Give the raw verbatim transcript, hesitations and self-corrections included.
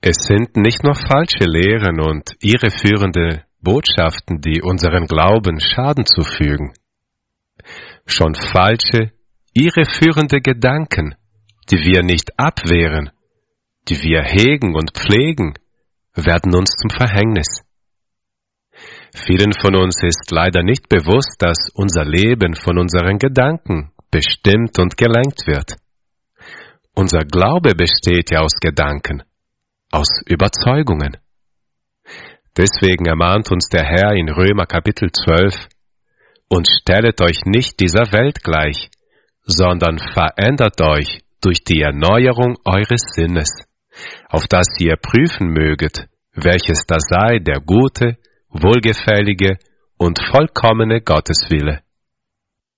Es sind nicht nur falsche Lehren und irreführende Botschaften, die unseren Glauben Schaden zufügen. Schon falsche, irreführende Gedanken, die wir nicht abwehren, die wir hegen und pflegen, werden uns zum Verhängnis. Vielen von uns ist leider nicht bewusst, dass unser Leben von unseren Gedanken bestimmt und gelenkt wird. Unser Glaube besteht ja aus Gedanken, aus Überzeugungen. Deswegen ermahnt uns der Herr in Römer Kapitel zwölf, und stellet euch nicht dieser Welt gleich, sondern verändert euch durch die Erneuerung eures Sinnes, auf dass ihr prüfen möget, welches da sei der gute, wohlgefällige und vollkommene Gotteswille.